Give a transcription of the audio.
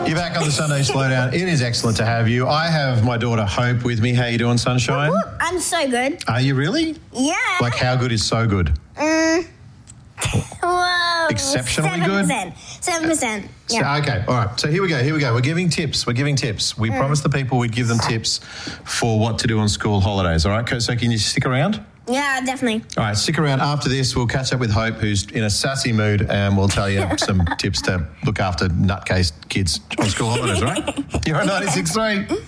You're back on the Sunday Slowdown. It is excellent to have you. I have my daughter Hope with me. How you doing, Sunshine? I'm so good. Are you really? Yeah. Like, how good is so good? Whoa. Exceptionally good? 7%. Yeah. Okay, all right. So here we go. We're giving tips. We promised the people we'd give them tips for what to do on school holidays, all right? So can you stick around? Yeah, definitely. All right, stick around. After this, we'll catch up with Hope, who's in a sassy mood, and we'll tell you some tips to look after nutcase kids on school holidays, all right? You're on 96.3.